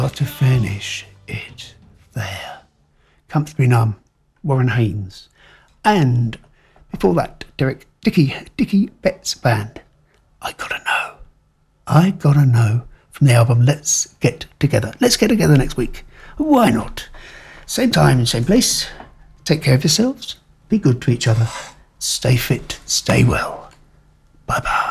To finish it there. Comfortably Numb, Warren Haynes. And before that, Dickie Betts Band. I Gotta Know from the album Let's Get Together. Let's get together next week. Why not? Same time, same place. Take care of yourselves. Be good to each other. Stay fit, stay well. Bye-bye.